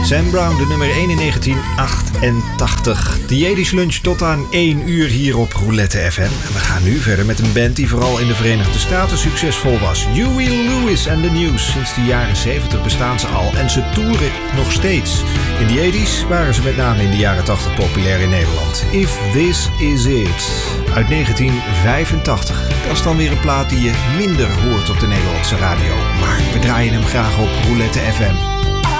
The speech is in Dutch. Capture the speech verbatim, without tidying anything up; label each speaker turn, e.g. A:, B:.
A: Sam Brown, de nummer één in negentien achtentachtig. De Yiddish Lunch tot aan één uur hier op Roulette F M. En we gaan nu verder met een band die vooral in de Verenigde Staten succesvol was. Huey Lewis and the News. Sinds de jaren zeventig bestaan ze al en ze toeren nog steeds. In de Yiddish waren ze met name in de jaren tachtig populair in Nederland. If This Is It uit negentien vijfentachtig. Dat is dan weer een plaat die je minder hoort op de Nederlandse radio. Maar we draaien hem graag op Roulette F M.